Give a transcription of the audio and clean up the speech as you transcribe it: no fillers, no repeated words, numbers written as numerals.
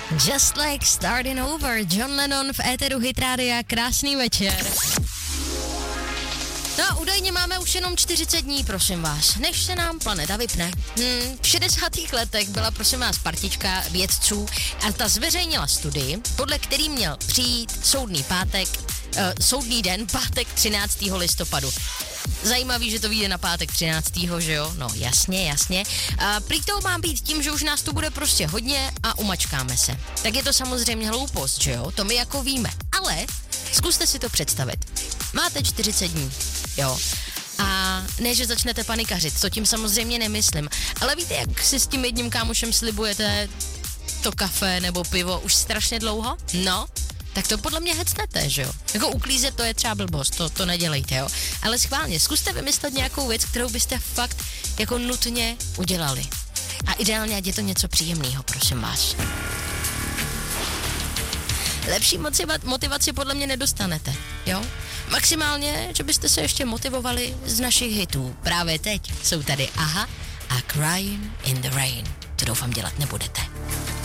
Just like starting over, John Lennon v éteru Hit Rádia, krásný večer. No a údajně máme už jenom 40 dní, prosím vás, než se nám planeta vypne. V 60. letech byla, prosím vás, partička vědců a ta zveřejnila studii, podle který měl přijít soudný den, pátek 13. listopadu. Zajímavý, že to vyjde na pátek 13. že jo? No jasně. A prý to má být tím, že už nás tu bude prostě hodně a umačkáme se. Tak je to samozřejmě hloupost, že jo? To my jako víme. Ale zkuste si to představit. Máte 40 dní, jo? A ne, že začnete panikařit, to tím samozřejmě nemyslím. Ale víte, jak si s tím jedním kámošem slibujete to kafe nebo pivo už strašně dlouho? No, tak to podle mě hecnete, že jo? Jako uklízet, to je třeba blbost, to nedělejte, jo? Ale schválně, zkuste vymyslet nějakou věc, kterou byste fakt jako nutně udělali. A ideálně, ať je to něco příjemného, prosím vás. Lepší motivaci podle mě nedostanete, jo? Maximálně, že byste se ještě motivovali z našich hitů. Právě teď jsou tady Aha a Crying in the Rain. To doufám dělat nebudete.